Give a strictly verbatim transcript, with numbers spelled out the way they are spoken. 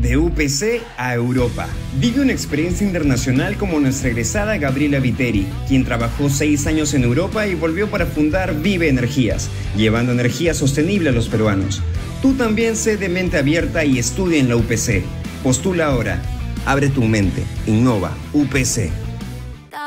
De U P C a Europa. Vive una experiencia internacional como nuestra egresada Gabriela Viteri, quien trabajó seis años en Europa y volvió para fundar Vive Energías, llevando energía sostenible a los peruanos. Tú también sé de mente abierta y estudia en la U P C. Postula ahora. Abre tu mente. Innova. U P C.